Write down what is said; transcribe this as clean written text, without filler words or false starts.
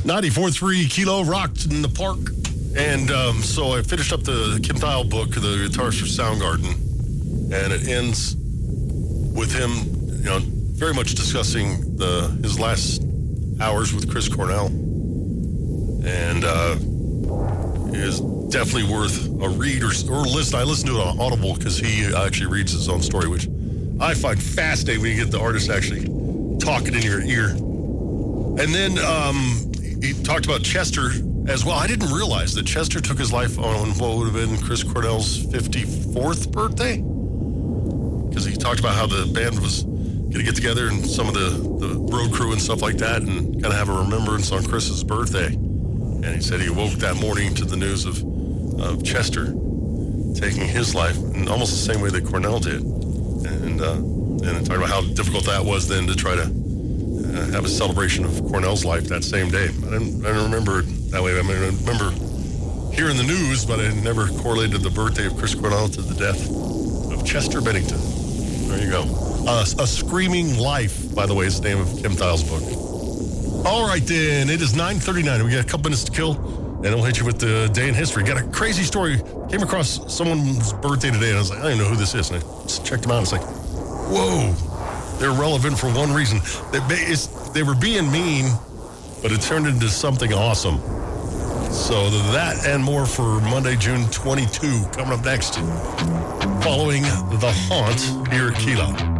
94.3 Kilo rocked in the park. And so I finished up the Kim Thile book, The Guitarist for Soundgarden. And it ends with him, very much discussing his last hours with Chris Cornell. And it is definitely worth a read or listen. I listen to it on Audible because he actually reads his own story, which I find fascinating when you get the artist actually talking in your ear. And then he talked about Chester as well. I didn't realize that Chester took his life on what would have been Chris Cornell's 54th birthday. Because he talked about how the band was going to get together and some of the road crew and stuff like that and kind of have a remembrance on Chris's birthday. And he said he woke that morning to the news of Chester taking his life in almost the same way that Cornell did. And talking about how difficult that was then to try to have a celebration of Cornell's life that same day. I didn't remember it that way. I mean, I remember hearing the news, but I never correlated the birthday of Chris Cornell to the death of Chester Bennington. There you go. A Screaming Life, by the way, is the name of Kim Thile's book. All right, then. It is 9:39. We got a couple minutes to kill, and we'll hit you with the day in history. Got a crazy story. Came across someone's birthday today, and I was like, I don't even know who this is. And I just checked them out. It's like, whoa. They're relevant for one reason. They were being mean, but it turned into something awesome. So that and more for Monday, June 22, coming up next. Following The Haunt here at Kilo.